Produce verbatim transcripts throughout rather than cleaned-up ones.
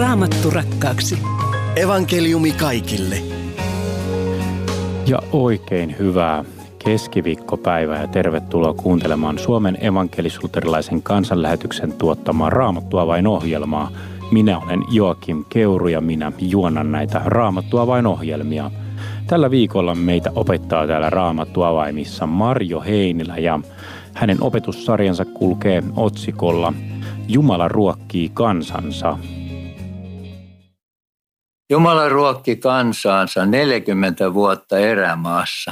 Raamattu rakkaaksi. Evankeliumi kaikille. Ja oikein hyvää keskiviikkopäivää ja tervetuloa kuuntelemaan Suomen evankelis-luterilaisen kansanlähetyksen tuottamaa Raamattua vain -ohjelmaa. Minä olen Joakim Keuru ja minä juonan näitä Raamattua vain -ohjelmia. Tällä viikolla meitä opettaa täällä Raamattu avaimissa Marjo Heinilä ja hänen opetussarjansa kulkee otsikolla Jumala ruokkii kansansa. Jumala ruokki kansaansa neljäkymmentä vuotta erämaassa.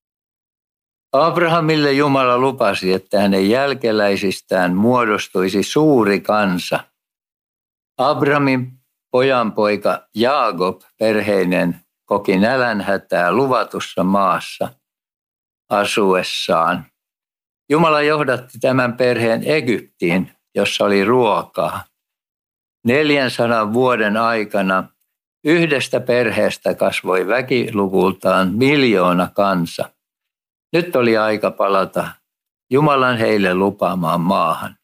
Abrahamille Jumala lupasi, että hänen jälkeläisistään muodostuisi suuri kansa. Abrahamin pojanpoika Jaakob perheinen koki nälänhätää luvatussa maassa asuessaan. Jumala johdatti tämän perheen Egyptiin, jossa oli ruokaa. neljänsadan vuoden aikana yhdestä perheestä kasvoi väkiluvultaan miljoona kansa. Nyt oli aika palata Jumalan heille lupaamaan maahan.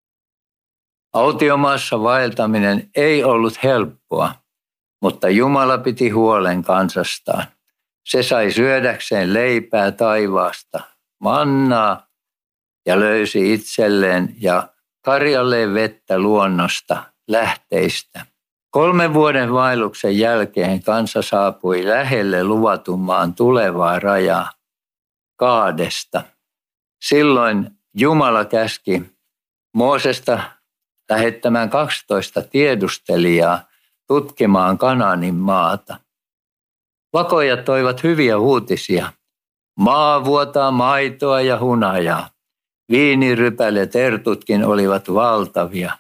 Autiomaassa vaeltaminen ei ollut helppoa, mutta Jumala piti huolen kansastaan. Se sai syödäkseen leipää taivaasta, mannaa ja löysi itselleen ja karjalleen vettä luonnosta, lähteistä. Kolmen vuoden vaelluksen jälkeen kansa saapui lähelle luvatun maan tulevaa rajaa, Kaadesta. Silloin Jumala käski Moosesta lähettämään kaksitoista tiedustelijaa tutkimaan Kanaanin maata. Vakojat toivat hyviä uutisia. Maa vuotaa maitoa ja hunajaa. Viinirypälet ertutkin olivat valtavia.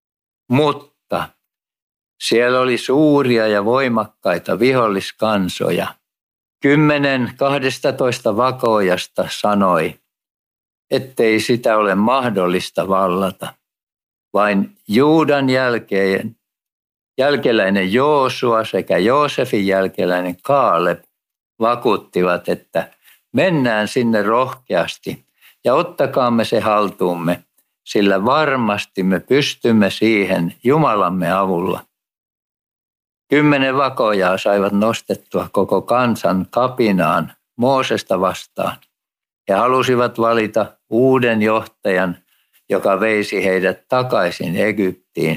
Mutta siellä oli suuria ja voimakkaita viholliskansoja. Kymmenen kahdestatoista vakoojasta sanoi, ettei sitä ole mahdollista vallata. Vain Juudan jälkeen, jälkeläinen Joosua sekä Joosefin jälkeläinen Kaaleb vakuuttivat, että mennään sinne rohkeasti ja ottakaamme se haltuumme, sillä varmasti me pystymme siihen Jumalamme avulla. Kymmenen vakoojaa saivat nostettua koko kansan kapinaan Moosesta vastaan. He halusivat valita uuden johtajan, joka veisi heidät takaisin Egyptiin.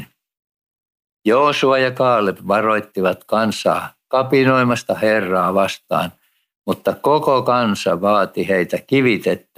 Joosua ja Kaaleb varoittivat kansaa kapinoimasta Herraa vastaan, mutta koko kansa vaati heitä kivitettä